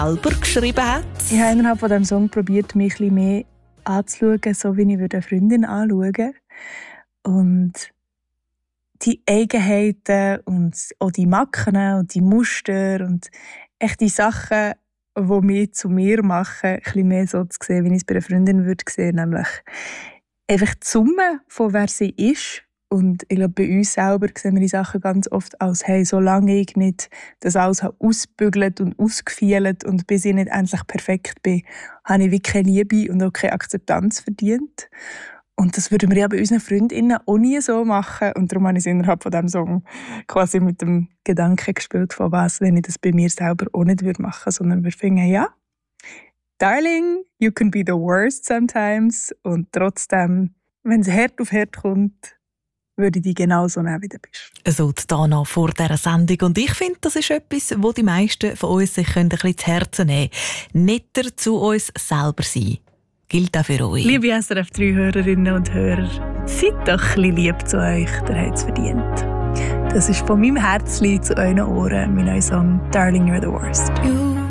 selber geschrieben hat. Ich habe innerhalb von diesem Song probiert, mich ein bisschen mehr anzuschauen, so wie ich eine Freundin anschauen würde. Und die Eigenheiten und auch die Macken und die Muster und echt die Sachen, die mich zu mir machen, ein bisschen mehr so zu sehen, wie ich es bei einer Freundin würde sehen, nämlich einfach die Summe von wer sie ist. Und ich glaube, bei uns selber sehen wir die Sachen ganz oft als, hey, solange ich nicht das alles ausgebügelt und ausgefeilt und bis ich nicht endlich perfekt bin, habe ich wirklich keine Liebe und auch keine Akzeptanz verdient. Und das würden wir ja bei unseren Freundinnen auch nie so machen. Und darum habe ich es innerhalb von diesem Song quasi mit dem Gedanken gespielt, von was, wenn ich das bei mir selber auch nicht machen würde, sondern wir finden, ja, Darling, you can be the worst sometimes. Und trotzdem, wenn es Herd auf Herd kommt, würde ich dich genauso nehmen, wie du bist. So die Dana vor dieser Sendung. Und ich finde, das ist etwas, wo die meisten von uns sich ein bisschen zu Herzen nehmen können. Netter zu uns selber sein. Gilt auch für euch. Liebe SRF 3-Hörerinnen und Hörer, seid doch ein bisschen lieb zu euch, ihr habt es verdient. Das ist von meinem Herzchen zu euren Ohren, mein neuer Song «Darling, you're the worst».